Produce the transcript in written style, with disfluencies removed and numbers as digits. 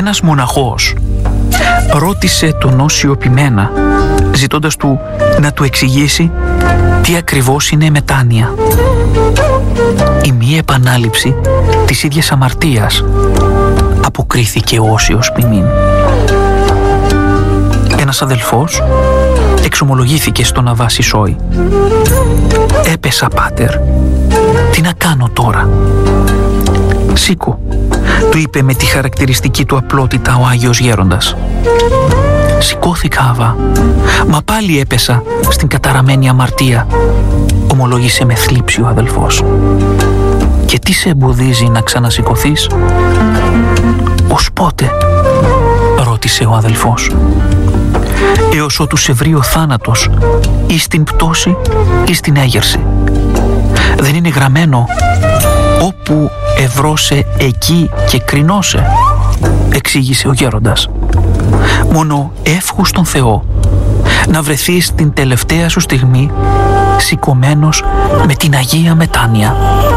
Ένας μοναχός ρώτησε τον Όσιο Ποιμένα, ζητώντας του να του εξηγήσει τι ακριβώς είναι μετάνοια. Η μία επανάληψη της ίδιας αμαρτίας, αποκρίθηκε ο Όσιος ποιμήν. Ένας αδελφός εξομολογήθηκε στον Αββά Σισόη. «Έπεσα, πάτερ. Τι να κάνω τώρα?» «Σήκω», του είπε με τη χαρακτηριστική του απλότητα ο Άγιος Γέροντας. «Σηκώθηκα, Αββά, μα πάλι έπεσα στην καταραμένη αμαρτία», ομολόγησε με θλίψη ο αδελφός. «Και τι σε εμποδίζει να ξανασηκωθείς?» «Ως πότε?» ρώτησε ο αδελφός. «Έως ότου σε βρει ο θάνατος, ή στην πτώση ή στην έγερση. Δεν είναι γραμμένο «Όπου ευρώσε εκεί και κρινώσε», εξήγησε ο γέροντας. «Μόνο εύχου στον Θεό να βρεθείς την τελευταία σου στιγμή σηκωμένος με την Αγία Μετάνοια».